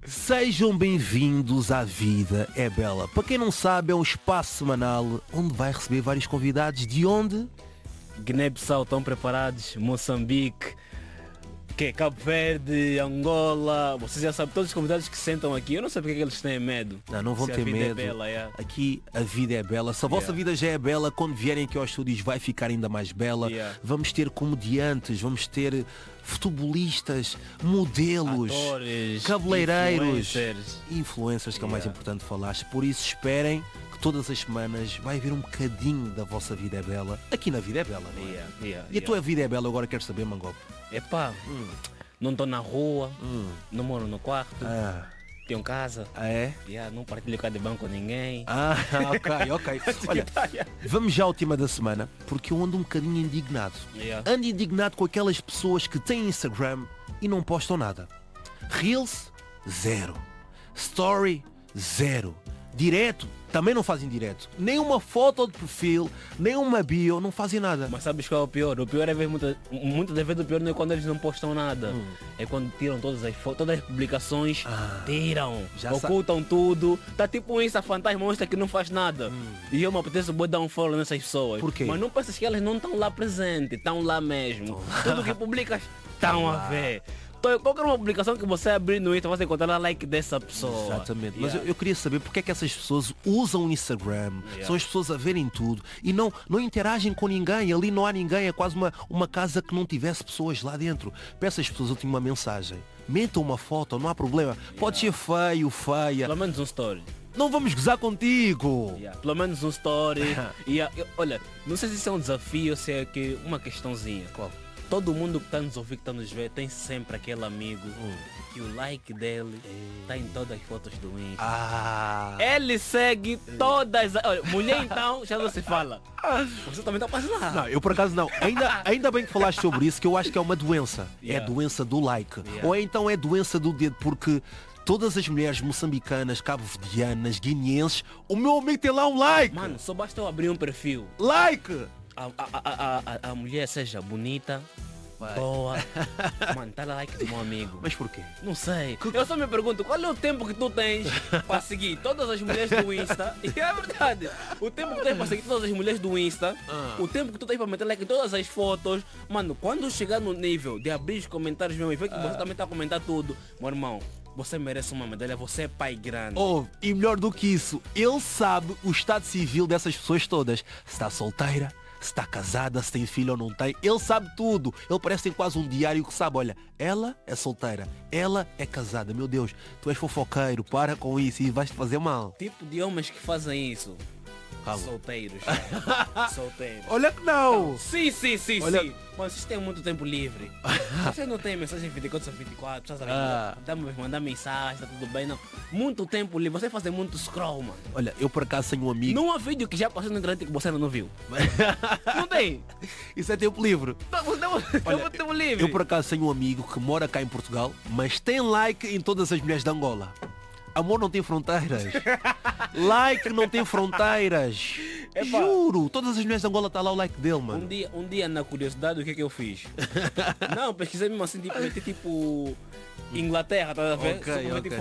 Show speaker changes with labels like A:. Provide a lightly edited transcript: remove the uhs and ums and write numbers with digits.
A: Sejam bem-vindos à Vida é Bela. Para quem não sabe, é um espaço semanal onde vai receber vários convidados. De onde?
B: Guiné-Bissau estão preparados, Moçambique, Cabo Verde, Angola. Vocês já sabem, todos os convidados que sentam aqui, eu não sei porque é que eles têm medo.
A: Não vão
B: Se
A: ter
B: a vida
A: medo.
B: É bela, yeah.
A: Aqui a vida é bela. Se a vossa vida já é bela, quando vierem aqui aos estúdios vai ficar ainda mais bela.
B: Yeah.
A: Vamos ter comediantes, vamos ter futebolistas, modelos,
B: Atores,
A: cabeleireiros,
B: influencers.
A: que é o mais
B: Yeah.
A: importante falaste. Por isso esperem que todas as semanas vai haver um bocadinho da vossa vida é bela aqui na Vida é Bela, não é? E a tua vida é bela, agora quero saber, Mangope.
B: Epá, não estou na rua, não moro no quarto, tenho casa.
A: É?
B: Yeah, não partilho cartão de banco com ninguém.
A: Ok. Olha, vamos já ao tema da semana, porque eu ando um bocadinho indignado.
B: Yeah.
A: Ando indignado com aquelas pessoas que têm Instagram e não postam nada. Reels, 0. Story, 0. Direto, também não fazem direto. Nem uma foto de perfil, nem uma bio, não fazem nada.
B: Mas sabes qual é o pior? O pior é ver muitas vezes o pior não é quando eles não postam nada. É quando tiram todas as fotos, todas as publicações, tiram,
A: Já
B: ocultam tudo. Tá tipo um Insta fantasma, mostra que não faz nada. E eu me apetece dar um follow nessas pessoas.
A: Por quê?
B: Mas não pensas que elas não estão lá presentes, estão lá mesmo. Tudo que publicas, estão a ver. Qualquer uma publicação que você abrir no Insta, você encontrar like dessa pessoa.
A: Exatamente, mas
B: Yeah.
A: eu queria saber porque é que essas pessoas usam o Instagram, são as pessoas a verem tudo e não interagem com ninguém, ali não há ninguém, é quase uma casa que não tivesse pessoas lá dentro. Peço às pessoas, eu tenho uma mensagem, metam uma foto, não há problema, pode ser feio, feia,
B: Pelo menos um story.
A: não vamos gozar contigo.
B: Yeah. Pelo menos um story. Olha, não sei se isso é um desafio ou se é que uma questãozinha.
A: Qual?
B: Todo mundo que está nos ouvir, que está nos ver, tem sempre aquele amigo que o like dele está em todas as fotos do Insta. Ele segue todas as... Olha, mulher então, já não se fala. Você também está passando lá.
A: Não, eu por acaso não. Ainda bem que falaste sobre isso, que eu acho que é uma doença. É a
B: Yeah.
A: doença do like.
B: Yeah.
A: Ou então é a doença do dedo, porque todas as mulheres moçambicanas, cabo-verdianas, guineenses, o meu amigo tem lá um like.
B: Mano, só basta eu abrir um perfil.
A: Like!
B: A mulher seja bonita, boa. Mano, tá lá like do meu amigo.
A: Mas porquê?
B: Não sei. Eu só me pergunto, qual é o tempo que tu tens para seguir todas as mulheres do Insta? E é verdade. O tempo que tu tens para seguir todas as mulheres do Insta, o tempo que tu tens para meter like em todas as fotos. Mano, quando chegar no nível de abrir os comentários mesmo e ver que você também tá a comentar tudo, meu irmão, você merece uma medalha, você é pai grande.
A: E melhor do que isso, ele sabe o estado civil dessas pessoas todas. Se está solteira, se está casada, se tem filho ou não tem, ele sabe tudo. Ele parece que tem quase um diário que sabe, olha, ela é solteira, ela é casada. Meu Deus, tu és fofoqueiro, para com isso e vais-te fazer mal.
B: Tipo de homens que fazem isso.
A: Calma.
B: Solteiros. Solteiros.
A: Olha que não!
B: Sim.
A: Olha-
B: Mas vocês têm muito tempo livre. Vocês não têm mensagem 24/24, vocês sabem? Mandar mensagem, tá tudo bem, não. Muito tempo livre, vocês fazem muito scroll, mano.
A: Olha, eu por acaso tenho um amigo.
B: Não há vídeo que já passou na internet que você não viu. Não tem.
A: Isso é tempo livre.
B: Tem muito tempo livre.
A: Eu por acaso tenho um amigo que mora cá em Portugal, mas tem like em todas as mulheres de Angola. Amor não tem fronteiras. Like não tem fronteiras.
B: Epá.
A: Juro, todas as mulheres de Angola tá lá o like dele, mano.
B: Um dia na curiosidade, o que é que eu fiz? Não, pesquisei mesmo assim, tipo, meti tipo Inglaterra, tá a ver?
A: Ok,
B: Só que eu meti
A: ok.